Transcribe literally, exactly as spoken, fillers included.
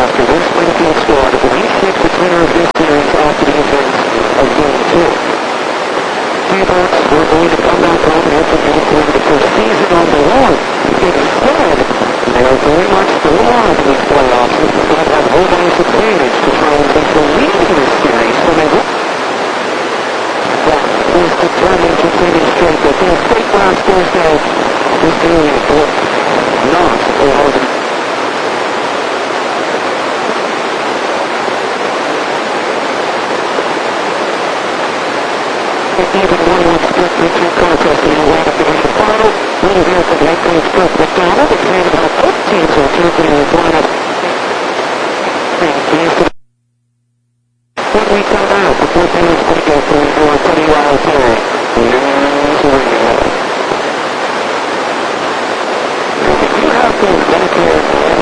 after this Springfield squad reshaped the tenor of this series after the events of Game two. Favorites were going to come back home and open game for the first season on the road. Instead, they are very much the law of these playoffs and going to have home ice advantage to try and take the lead in this series. So they will. That is determined to demonstrate that their fate last Thursday was doing it for not a hard. Even one one split three-two contest in the way to finish the final. Winner here for the head coach Kirk McDonald. It's made about both teams are taking the lineup.